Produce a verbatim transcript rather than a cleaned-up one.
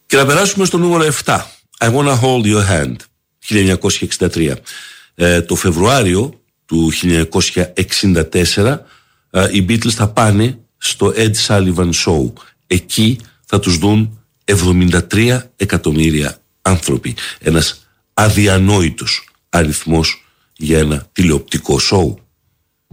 Και να περάσουμε στο νούμερο επτά. I wanna hold your hand, χίλια εννιακόσια εξήντα τρία. Ε, το Φεβρουάριο του χίλια εννιακόσια εξήντα τέσσερα ε, οι Beatles θα πάνε στο Ed Sullivan Show. Εκεί θα τους δουν εβδομήντα τρία εκατομμύρια άνθρωποι. Ένας αδιανόητος αριθμός για ένα τηλεοπτικό σοου.